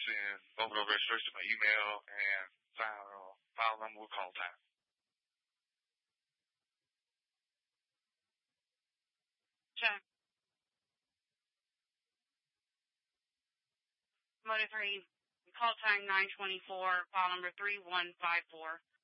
send both of those registrations by email and file them with call time. Check. Motor 3, call time 924, file number 3154.